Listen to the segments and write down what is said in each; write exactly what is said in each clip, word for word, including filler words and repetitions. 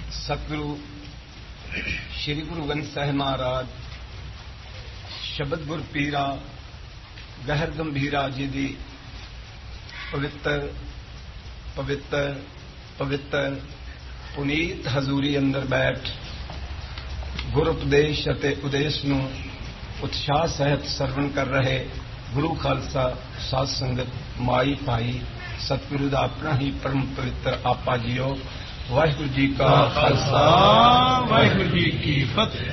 सतगुरु श्री गुरु ग्रंथ साहिब महाराज शब्द गुर पीरा गहर गंभीरा जी की पवित्र पवित्र पवित्र पुनीत हजूरी अंदर बैठ गुर उपदेश अते उदेश नूं उत्साह सहित सरवण कर रहे गुरु खालसा साध संगत माई भाई सतगुरु का अपना ही परम पवित्र आपा जियो। वाहिगुरु जी का खालसा वाहिगुरु जी की फतेह।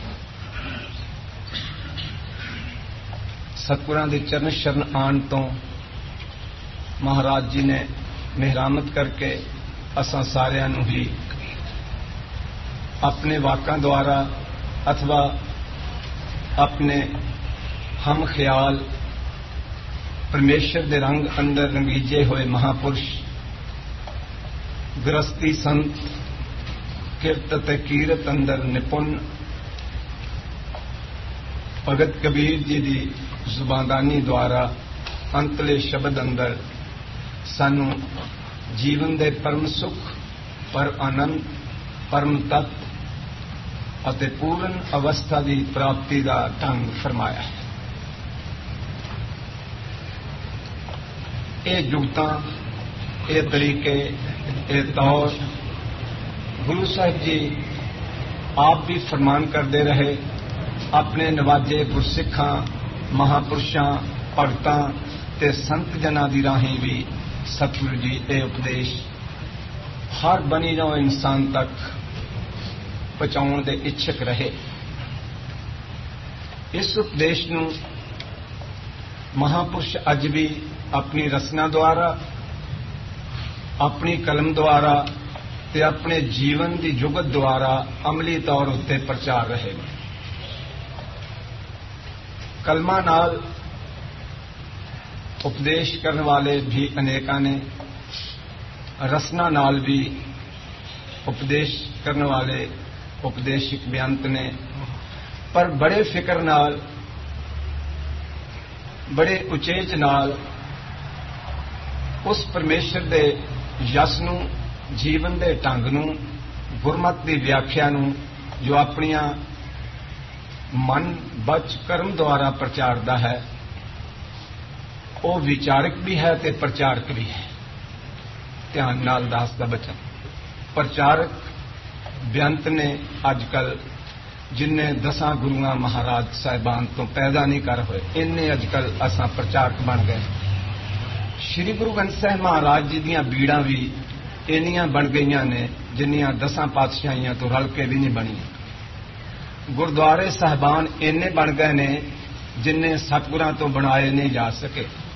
सतगुरां दे चरण शरण आण तो महाराज जी ने मेहरामत करके असां सारियां नूं ही अपने वाकां द्वारा अथवा अपने हम ख्याल परमेश्वर दे रंग अंदर रंगीजे हुए महापुरुष गृहस्थी संत किरत ते कीरत अंदर निपुण भगत कबीर जी की जुबानदानी द्वारा अंतले शब्द अंदर सानू जीवन दे परम सुख पर आनंद परम तत्व अते पूर्ण अवस्था की प्राप्ति का ढंग फरमाया है। ये जुगतां ये तरीके ये तौर गुरु साहिब जी आप भी फरमान करते रहे। अपने नवाजे गुरसिखां महापुरुषां भगतां ते संत जना दी राहीं भी सतगुरु जी ये उपदेश हर बनी नौ इंसान तक पहुंचाउण दे इच्छुक रहे। इस उपदेश नूं महापुरुष अज भी अपनी रचना द्वारा अपनी कलम द्वारा ते अपने जीवन की जुगत द्वारा अमली तौर उत्ते प्रचार रहे। कलमा नाल उपदेश करने वाले भी अनेका ने, रचना नाल भी उपदेश करने वाले उपदेशक बेअंत ने, पर बड़े फिक्र नाल बड़े उचेच नाल उस परमेश्वर दे यस नूं जीवन दे ढंग नूं गुरमत की व्याख्या नूं जो अपनियां मन बच कर्म द्वारा प्रचारदा है वो विचारक भी है ते प्रचारक भी है। ध्यान नाल दास दा बचन प्रचारक बेअंत ने अजकल जिन्ने दसां गुरुआं महाराज साहिबान तो पैदा नहीं कर होए इन्ने अजकल असां प्रचारक बन गए। श्री गुरु ग्रंथ साहिब महाराज जी दीयां बीड़ां भी इन्नियां बन गईयां ने जिन्नियां दसां पातशाहियां तो रल के भी नहीं बणियां। गुरुद्वारे साहिबान इन्ने बन गए ने जिन्ने सतगुरां तो बनाए नहीं जा सके।